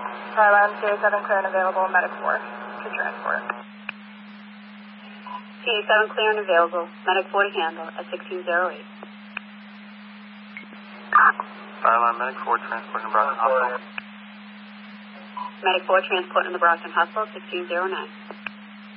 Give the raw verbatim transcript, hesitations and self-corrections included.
Skyline, P A seven clear and available, medic four to transport. P A seven clear and available, medic four to handle at sixteen oh eight. Skyline, medic four transporting to Brockton Hospital. Medic four transporting to Brockton Hospital, sixteen oh nine.